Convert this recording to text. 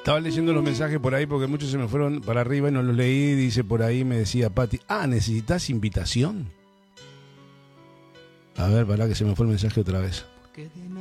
Estaba leyendo los mensajes por ahí porque muchos se me fueron para arriba y no los leí. Dice por ahí, me decía Pati, ¿necesitas invitación? A ver, para que se me fue el mensaje otra vez.